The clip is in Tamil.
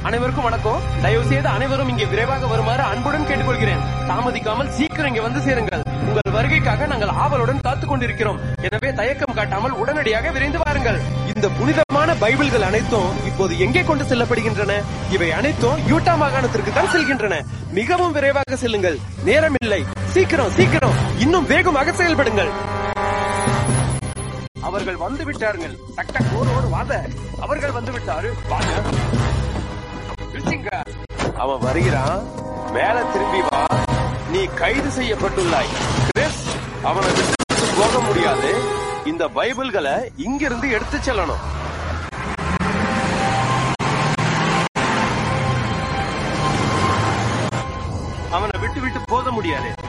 அனைவருக்கும் வணக்கம். தயவு செய்து அனைவரும் இங்கே விரைவாக வருமாறு அன்புடன் கேட்டுக்கொள்கிறேன். தாமதிக்காமல் சீக்கிரம் இங்கே வந்து சேருங்கள். உங்கள் வருகைக்காக நாங்கள் ஆவலுடன் காத்துக் கொண்டிருக்கிறோம். எனவே தயக்கம் காட்டாமல் உடனடியாக விரைந்து வாருங்கள். இந்த புனிதமான பைபிள்கள் அனைத்தும் இப்போது எங்கே கொண்டு செல்லப்படுகின்றன? இவை அனைத்தும் யூட்டா மாகாணத்திற்கு தான் செல்கின்றன. மிகவும் விரைவாக செல்லுங்கள். நேரம் இல்லை. சீக்கிரம் சீக்கிரம், இன்னும் வேகமாக செயல்படுங்கள். அவர்கள் வந்து விட்டார்கள். டக் ஓடு வாத. அவர்கள் வந்து விட்டாரு. அவன் வருகிறான். மேல திரும்பி வா. நீ கைது செய்யப்பட்டுள்ளாய். கிறிஸ், அவனை விட்டு போக முடியாது. இந்த பைபிள்களை இங்கிருந்து எடுத்து செல்லணும். அவனை விட்டு போக முடியாது.